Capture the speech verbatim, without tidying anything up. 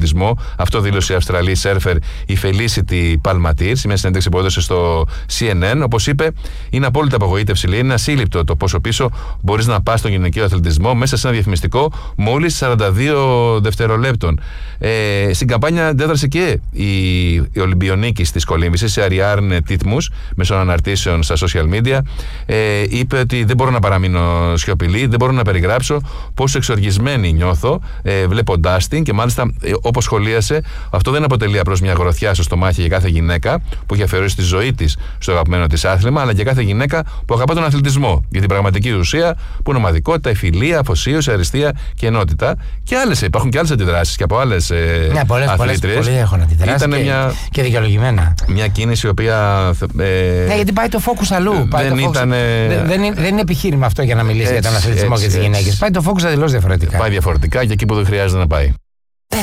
αθλητισμό. Αυτό δήλωσε η Αυστραλή σέρφερ η Felicity Palmateer σε μια συνέντευξη που έδωσε στο σι εν εν. Όπως είπε, είναι απόλυτα απογοήτευση. Λέει, είναι ασύλληπτο το πόσο πίσω μπορείς να πας στον γυναικείο αθλητισμό μέσα σε ένα διαφημιστικό μόλις σαράντα δύο δευτερολέπτων. Ε, στην καμπάνια αντέδρασε και η, η Ολυμπιονίκης της κολύμβησης, η Αριάρν Τίτμους, μέσω αναρτήσεων στα social media. Ε, είπε ότι δεν μπορώ να παραμείνω σιωπηλή, δεν μπορώ να περιγράψω πόσο εξοργισμένη νιώθω ε, βλέποντάς την, και μάλιστα ε, όπως σχολίασε, αυτό δεν αποτελεί απλώς μια γροθιά στο στομάχι για κάθε γυναίκα που έχει αφιερώσει τη ζωή της στο αγαπημένο της άθλημα, αλλά και κάθε γυναίκα που αγαπά τον αθλητισμό για την πραγματική ουσία που είναι ομαδικότητα, η φιλία, αφοσίωση, αριστεία και ενότητα. Και άλλες, υπάρχουν και άλλες αντιδράσεις και από άλλες ε, ναι, πολλές, αθλήτριες. Πολλοί έχουν αντιδράσει και, μια, και δικαιολογημένα. Μια κίνηση η οποία. Ε, ναι, γιατί πάει το focus αλλού. Πάει δεν, το focus, ήταν, δεν, δεν, είναι, δεν είναι επιχείρημα αυτό για να μιλήσει έτσι, για τον αθλητισμό έτσι, και τις γυναίκες. Πάει το focus εντελώς διαφορετικά. Πάει διαφορετικά και εκεί που δεν χρειάζεται να πάει.